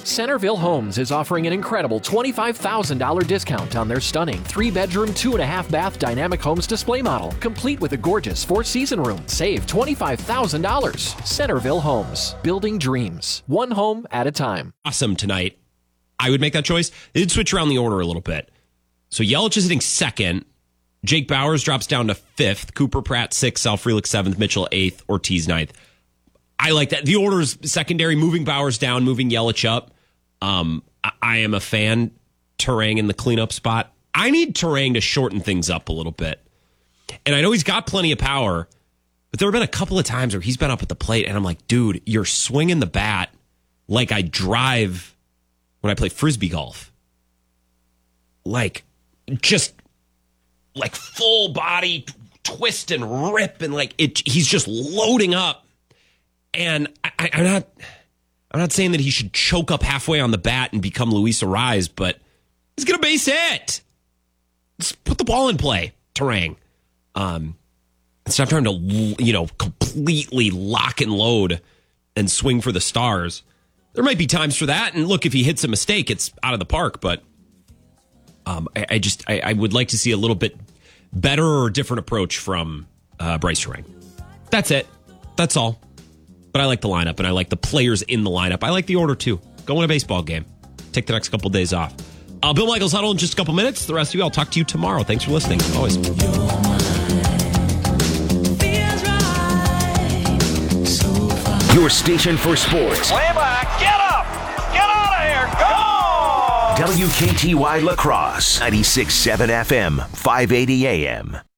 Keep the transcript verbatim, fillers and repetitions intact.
Centerville Homes is offering an incredible twenty-five thousand dollars discount on their stunning three-bedroom, two-and-a-half-bath dynamic homes display model, complete with a gorgeous four-season room. Save twenty-five thousand dollars. Centerville Homes, building dreams, one home at a time. Awesome tonight. I would make that choice. They did switch around the order a little bit. So Yelich is hitting second. Jake Bauers drops down to fifth. Cooper Pratt sixth. Sal Frelick seventh. Mitchell eighth. Ortiz ninth. I like that. The order is secondary, moving Bauers down, moving Yelich up. Um, I, I am a fan. Turang in the cleanup spot. I need Turang to shorten things up a little bit. And I know he's got plenty of power, but there have been a couple of times where he's been up at the plate, and I'm like, dude, you're swinging the bat like I drive when I play Frisbee golf. Like, just like full body twist and rip, and like it. He's just loading up. And I, I'm not, I'm not saying that he should choke up halfway on the bat and become Luis Arraez, but he's gonna base hit. Just put the ball in play, Turang. Um, stop trying to, you know, completely lock and load and swing for the stars. There might be times for that, and look, if he hits a mistake, it's out of the park. But um, I, I just, I, I would like to see a little bit better or different approach from uh, Bryce Turang. That's it. That's all. But I like the lineup, and I like the players in the lineup. I like the order, too. Go win a baseball game. Take the next couple days off. Uh, Bill Michaels Huddle in just a couple minutes. The rest of you, I'll talk to you tomorrow. Thanks for listening. Always. Your station for sports. Way back. Get up. Get out of here. Go! W K T Y La Crosse, ninety-six point seven F M, five eighty A M.